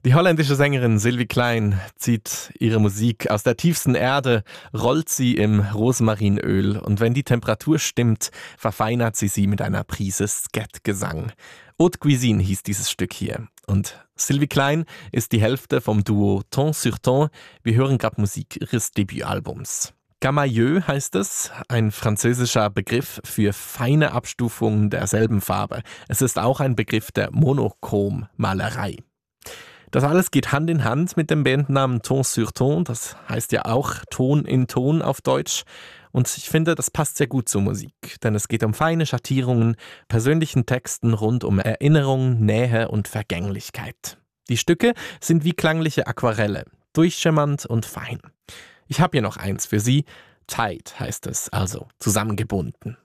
Die holländische Sängerin Sylvie Klein zieht ihre Musik aus der tiefsten Erde, rollt sie im Rosmarinöl und wenn die Temperatur stimmt, verfeinert sie mit einer Prise Skat-Gesang. Haute Cuisine hieß dieses Stück hier. Und Sylvie Klein ist die Hälfte vom Duo Ton sur Ton. Wir hören gerade Musik ihres Debütalbums. Camailleux heißt es, ein französischer Begriff für feine Abstufungen derselben Farbe. Es ist auch ein Begriff der Monochrommalerei. Das alles geht Hand in Hand mit dem Bandnamen Ton sur Ton, das heißt ja auch Ton in Ton auf Deutsch. Und ich finde, das passt sehr gut zur Musik, denn es geht um feine Schattierungen, persönlichen Texten rund um Erinnerung, Nähe und Vergänglichkeit. Die Stücke sind wie klangliche Aquarelle, durchschimmernd und fein. Ich habe hier noch eins für Sie. Tight heißt es, also zusammengebunden.